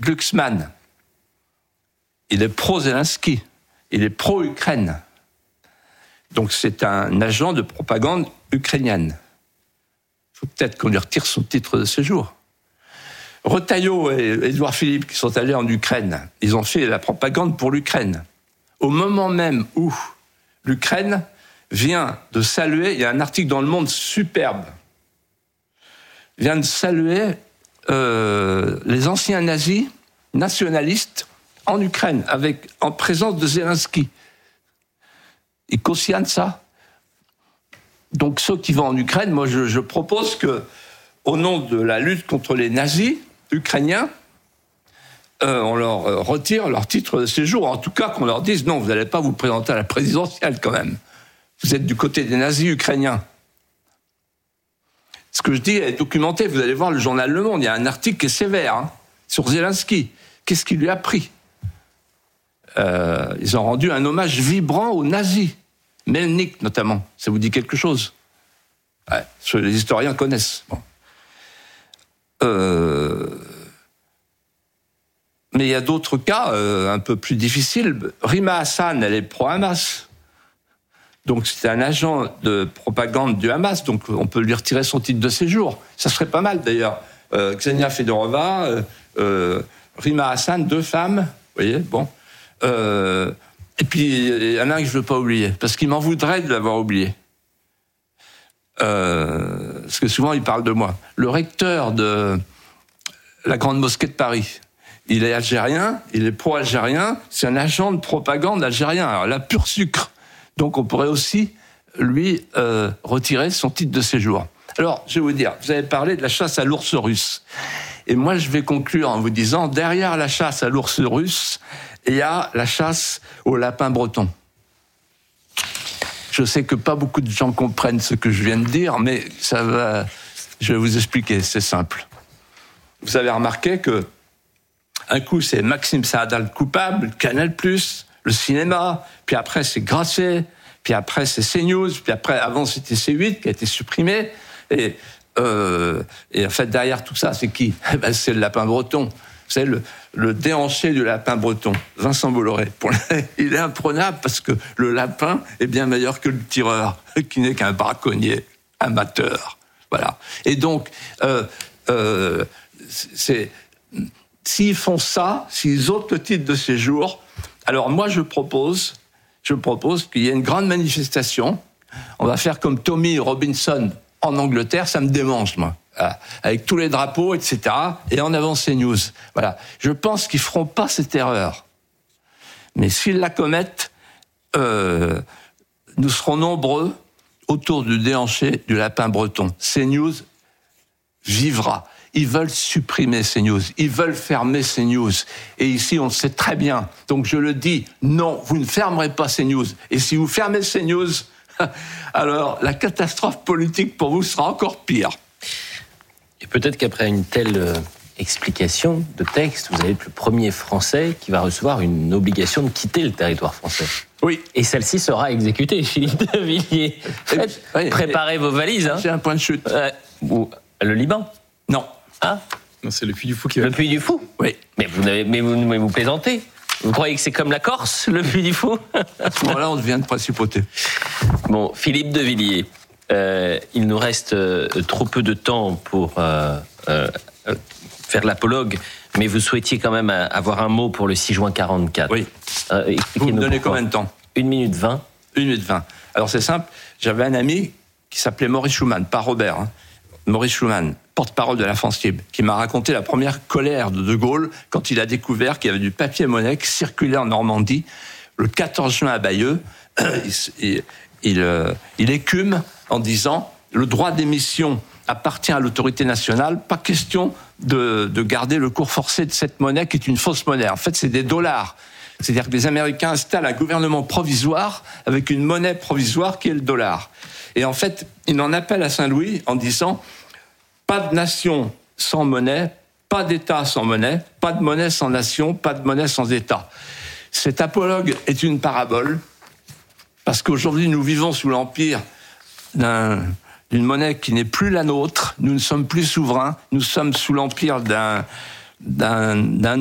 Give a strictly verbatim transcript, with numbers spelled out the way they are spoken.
Glucksmann, il est pro-Zelensky, il est pro-Ukraine. Donc c'est un agent de propagande ukrainienne. Il faut peut-être qu'on lui retire son titre de séjour. Retailleau et Édouard Philippe, qui sont allés en Ukraine, ils ont fait la propagande pour l'Ukraine. Au moment même où l'Ukraine vient de saluer, il y a un article dans Le Monde superbe, vient de saluer euh, les anciens nazis nationalistes en Ukraine, avec, en présence de Zelensky. Ils cautionnent ça. Donc ceux qui vont en Ukraine, moi je, je propose que, au nom de la lutte contre les nazis ukrainiens, euh, on leur euh, retire leur titre de séjour. En tout cas, qu'on leur dise non, vous n'allez pas vous présenter à la présidentielle quand même. Vous êtes du côté des nazis ukrainiens. Ce que je dis est documenté. Vous allez voir le journal Le Monde. Il y a un article qui est sévère hein, sur Zelensky. Qu'est-ce qu'il lui a pris ? euh, Ils ont rendu un hommage vibrant aux nazis. Melnik, notamment. Ça vous dit quelque chose ? Ouais, les historiens connaissent. Bon. Euh... Mais il y a d'autres cas euh, un peu plus difficiles. Rima Hassan, elle est pro-Hamas. Donc c'est un agent de propagande du Hamas, donc on peut lui retirer son titre de séjour. Ça serait pas mal d'ailleurs. Euh, Ksenia Fedorova, euh, euh, Rima Hassan, deux femmes, vous voyez, bon. Euh, et puis il y en a un que je veux pas oublier, parce qu'il m'en voudrait de l'avoir oublié. Euh, parce que souvent il parle de moi. Le recteur de la Grande Mosquée de Paris, il est algérien, il est pro-algérien, c'est un agent de propagande algérien. Alors là, pur sucre. Donc on pourrait aussi lui euh, retirer son titre de séjour. Alors, je vais vous dire, vous avez parlé de la chasse à l'ours russe. Et moi, je vais conclure en vous disant, derrière la chasse à l'ours russe, il y a la chasse au lapin breton. Je sais que pas beaucoup de gens comprennent ce que je viens de dire, mais ça va, je vais vous expliquer, c'est simple. Vous avez remarqué que un coup, c'est Maxime Saada le coupable, Canal plus, le cinéma, puis après c'est Grasset, puis après c'est CNews, puis après, avant c'était C huit qui a été supprimé, et, euh, et en fait derrière tout ça, c'est qui ? Ben, c'est le lapin breton, c'est le, le déhanché du lapin breton, Vincent Bolloré. Pour le, il est imprenable parce que le lapin est bien meilleur que le tireur, qui n'est qu'un braconnier amateur. Voilà. Et donc, euh, euh, c'est, s'ils font ça, s'ils ôtent le titre de séjour, alors moi je propose, je propose qu'il y ait une grande manifestation. On va faire comme Tommy Robinson en Angleterre, ça me démange moi, avec tous les drapeaux, et cetera. Et en avant CNews. Voilà. Je pense qu'ils feront pas cette erreur, mais s'ils la commettent, euh, nous serons nombreux autour du déhanché du lapin breton. CNews vivra. Ils veulent supprimer CNews, ils veulent fermer CNews. Et ici, on le sait très bien. Donc je le dis, non, vous ne fermerez pas CNews. Et si vous fermez CNews, alors la catastrophe politique pour vous sera encore pire. Et peut-être qu'après une telle euh, explication de texte, vous allez être le premier Français qui va recevoir une obligation de quitter le territoire français. Oui. Et celle-ci sera exécutée, Philippe de Villiers. Faites, oui, préparez vos valises. Hein. C'est un point de chute. Euh, ou, le Liban ? Non. Ah. Non, c'est le Puy du Fou qui va. Le Puy du Fou ? Oui. Mais vous, n'avez, mais vous, mais vous plaisantez ? Vous croyez que c'est comme la Corse, le Puy du Fou ? À ce moment-là, on devient de principauté. Bon, Philippe de Villiers, euh, il nous reste euh, trop peu de temps pour euh, euh, faire l'apologue, mais vous souhaitiez quand même avoir un mot pour le six juin quarante-quatre. Oui. Euh, vous me donnez combien de temps ? Une minute vingt. Une minute vingt. Alors c'est simple, j'avais un ami qui s'appelait Maurice Schumann, pas Robert, hein. Maurice Schumann, porte-parole de la France Libre, qui m'a raconté la première colère de De Gaulle quand il a découvert qu'il y avait du papier-monnaie qui circulait en Normandie. Le quatorze juin à Bayeux, il, il, il, euh, il écume en disant « Le droit d'émission appartient à l'autorité nationale, pas question de, de garder le cours forcé de cette monnaie qui est une fausse monnaie. En fait, c'est des dollars. C'est-à-dire que les Américains installent un gouvernement provisoire avec une monnaie provisoire qui est le dollar. Et en fait, il en appelle à Saint-Louis en disant « Pas de nation sans monnaie, pas d'État sans monnaie, pas de monnaie sans nation, pas de monnaie sans État. » Cet apologue est une parabole, parce qu'aujourd'hui, nous vivons sous l'empire d'un, d'une monnaie qui n'est plus la nôtre, nous ne sommes plus souverains, nous sommes sous l'empire d'un, d'un, d'un